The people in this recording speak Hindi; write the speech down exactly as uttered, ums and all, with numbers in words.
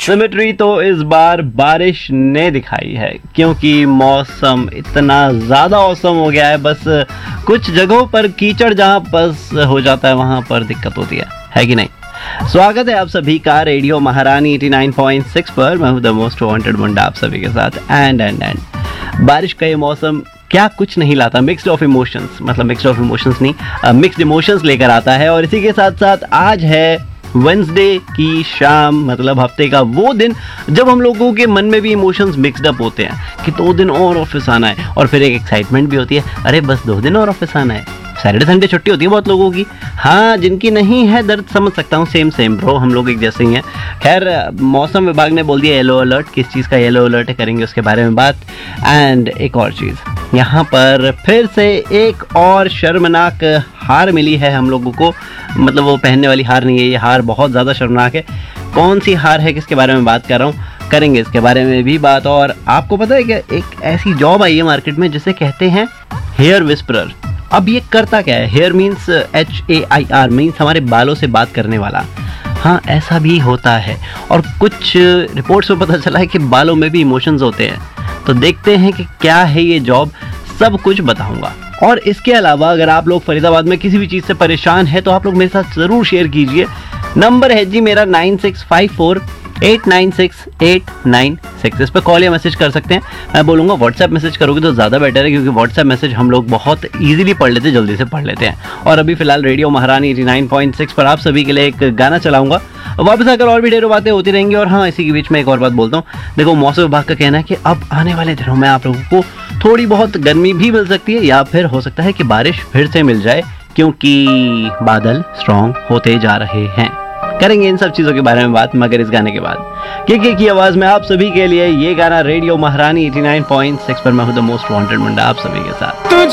सिमेट्री तो इस बार बारिश ने दिखाई है, क्योंकि मौसम इतना ज़्यादा औसम हो गया है। बस कुछ जगहों पर कीचड़ जहाँ बस हो जाता है वहाँ पर दिक्कत होती है है कि नहीं। स्वागत है आप सभी का रेडियो महारानी नवासी पॉइंट सिक्स पर। मैं हूँ द मोस्ट वांटेड मुंडा आप सभी के साथ। एंड एंड एंड बारिश का ये मौसम क्या कुछ नहीं लाता, मिक्स्ड ऑफ इमोशंस, मतलब मिक्स्ड ऑफ इमोशंस नहीं, मिक्स्ड इमोशंस लेकर आता है। और इसी के साथ साथ आज है वेंसडे की शाम, मतलब हफ्ते का वो दिन जब हम लोगों के मन में भी इमोशंस मिक्सड अप होते हैं कि दो दिन और ऑफिस आना है, और फिर एक एक्साइटमेंट भी होती है, अरे बस दो दिन और ऑफिस आना है। सैटरडे संडे छुट्टी होती है बहुत लोगों की, हाँ जिनकी नहीं है दर्द समझ सकता हूँ। सेम सेम ब्रो, हम लोग एक जैसे ही हैं। खैर, मौसम विभाग ने बोल दिया येलो अलर्ट, किस चीज़ का येलो अलर्ट है करेंगे उसके बारे में बात। एंड एक और चीज़, यहाँ पर फिर से एक और शर्मनाक हार मिली है हम लोगों को, मतलब वो पहनने वाली हार नहीं है, ये हार बहुत ज़्यादा शर्मनाक है। कौन सी हार है, किसके बारे में बात कर रहा हूँ, करेंगे इसके बारे में भी बात। और आपको पता है कि एक ऐसी जॉब आई है मार्केट में जिसे कहते हैं हेयर विस्परर। अब ये करता क्या है? Here means H A I R, means हमारे बालों से बात करने वाला। हाँ, ऐसा भी होता है, और कुछ रिपोर्ट्स में पता चला है कि बालों में भी इमोशंस होते हैं। तो देखते हैं कि क्या है ये जॉब, सब कुछ बताऊंगा। और इसके अलावा अगर आप लोग फरीदाबाद में किसी भी चीज़ से परेशान है तो आप लोग मेरे साथ ज़रूर शेयर कीजिए। नंबर है जी मेरा nine six five four eight nine six eight nine six. इस पर कॉल या मैसेज कर सकते हैं। मैं बोलूँगा व्हाट्सएप मैसेज करोगे तो ज़्यादा बेटर है, क्योंकि व्हाट्सएप मैसेज हम लोग बहुत ईजिली पढ़ लेते हैं, जल्दी से पढ़ लेते हैं। और अभी फिलहाल रेडियो महारानी नवासी पॉइंट सिक्स पर आप सभी के लिए एक गाना चलाऊंगा, वापस आकर और भी ढेरों बातें होती रहेंगी। और हाँ, इसी के बीच में एक और बात बोलता हूँ, देखो मौसम विभाग का कहना है कि अब आने वाले दिनों में आप लोगों को थोड़ी बहुत गर्मी भी मिल सकती है, या फिर हो सकता है कि बारिश फिर से मिल जाए, क्योंकि बादल स्ट्रॉन्ग होते जा रहे हैं। करेंगे इन सब चीज़ों के बारे में बात, मगर इस गाने के बाद। के की आवाज़ में आप सभी के लिए ये गाना रेडियो महारानी नवासी पॉइंट सिक्स पर। मैं हूँ द मोस्ट वांटेड मुंडा आप सभी के साथ।